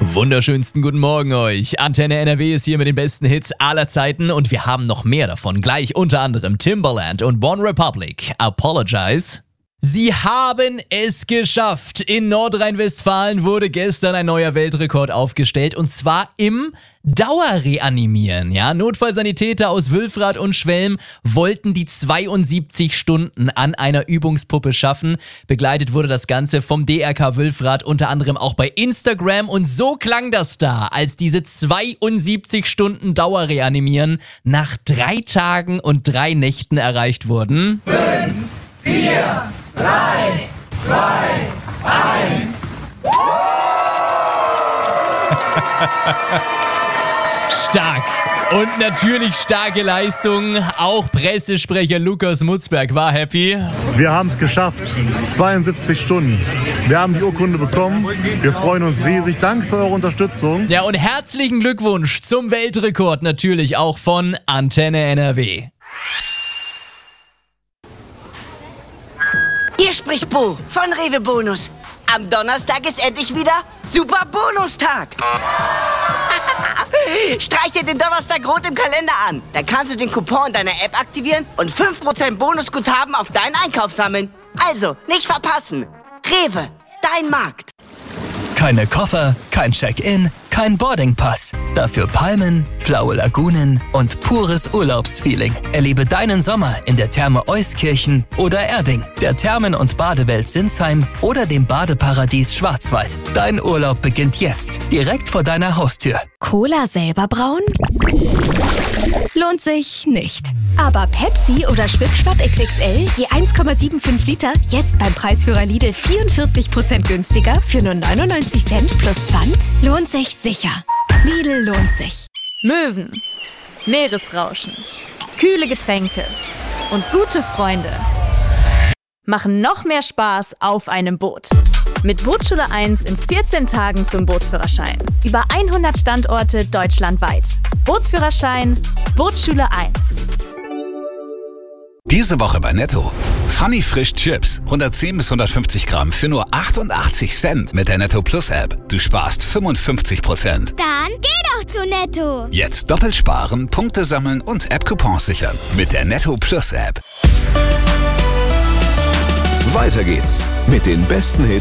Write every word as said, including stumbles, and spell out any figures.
Wunderschönsten guten Morgen euch. Antenne N R W ist hier mit den besten Hits aller Zeiten und wir haben noch mehr davon. Gleich unter anderem Timbaland und One Republic. Apologize. Sie haben es geschafft. In Nordrhein-Westfalen wurde gestern ein neuer Weltrekord aufgestellt und zwar im Dauerreanimieren. Ja, Notfallsanitäter aus Wülfrath und Schwelm wollten die zweiundsiebzig Stunden an einer Übungspuppe schaffen. Begleitet wurde das Ganze vom D R K Wülfrath, unter anderem auch bei Instagram. Und so klang das da, als diese zweiundsiebzig Stunden Dauerreanimieren nach drei Tagen und drei Nächten erreicht wurden. Fünf, vier, drei, zwei, eins. Stark. Und natürlich starke Leistung. Auch Pressesprecher Lukas Mutzberg war happy. Wir haben es geschafft. zweiundsiebzig Stunden. Wir haben die Urkunde bekommen. Wir freuen uns riesig. Danke für eure Unterstützung. Ja, und herzlichen Glückwunsch zum Weltrekord natürlich auch von Antenne N R W. Hier spricht Bo von Rewe Bonus. Am Donnerstag ist endlich wieder Super Bonustag. Streich dir den Donnerstag rot im Kalender an. Dann kannst du den Coupon in deiner App aktivieren und fünf Prozent Bonusguthaben auf deinen Einkauf sammeln. Also, nicht verpassen. Rewe, dein Markt. Keine Koffer, kein Check-in, kein Boardingpass. Dafür Palmen, blaue Lagunen und pures Urlaubsfeeling. Erlebe deinen Sommer in der Therme Euskirchen oder Erding, der Thermen- und Badewelt Sinsheim oder dem Badeparadies Schwarzwald. Dein Urlaub beginnt jetzt, direkt vor deiner Haustür. Cola selber brauen? Lohnt sich nicht. Aber Pepsi oder Schwipschwapp X X L je eins Komma fünfundsiebzig Liter jetzt beim Preisführer Lidl vierundvierzig Prozent günstiger für nur neunundneunzig Cent plus Pfand? Lohnt sich sicher. Lidl lohnt sich. Möwen, Meeresrauschens, kühle Getränke und gute Freunde machen noch mehr Spaß auf einem Boot. Mit Bootsschule eins in vierzehn Tagen zum Bootsführerschein. Über hundert Standorte deutschlandweit. Bootsführerschein, Bootsschule eins. Diese Woche bei Netto. Funny Frisch Chips. hundertzehn bis hundertfünfzig Gramm für nur achtundachtzig Cent mit der Netto Plus App. Du sparst fünfundfünfzig Prozent. Dann geh doch zu Netto. Jetzt doppelt sparen, Punkte sammeln und App-Coupons sichern. Mit der Netto Plus App. Weiter geht's mit den besten Hits